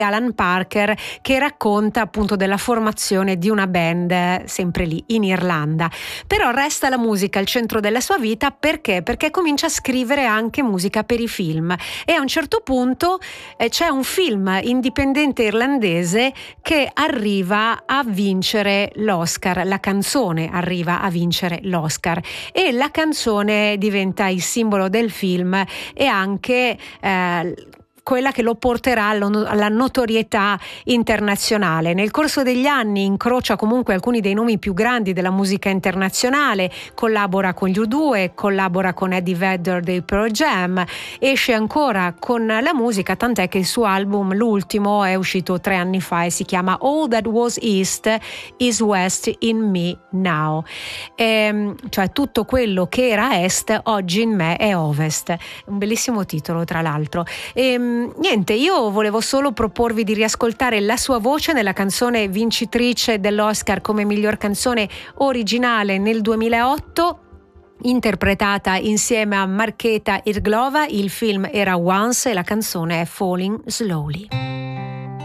Alan Parker, che racconta appunto della formazione di una band sempre lì in Irlanda. Però resta la musica al centro della sua vita perché comincia a scrivere anche musica per i film, e a un certo punto c'è un film indipendente irlandese che arriva a vincere l'Oscar, la canzone arriva a vincere l'Oscar e la canzone diventa il simbolo del film e anche quella che lo porterà alla notorietà internazionale. Nel corso degli anni incrocia comunque alcuni dei nomi più grandi della musica internazionale, collabora con gli U2, collabora con Eddie Vedder dei Pearl Jam, esce ancora con la musica, tant'è che il suo album, l'ultimo, è uscito 3 anni fa e si chiama All That Was East is West in Me Now, cioè tutto quello che era Est oggi in me è Ovest. Un bellissimo titolo, tra l'altro. Niente, io volevo solo proporvi di riascoltare la sua voce nella canzone vincitrice dell'Oscar come miglior canzone originale nel 2008, interpretata insieme a Markéta Irglova. Il film era Once e la canzone è Falling Slowly.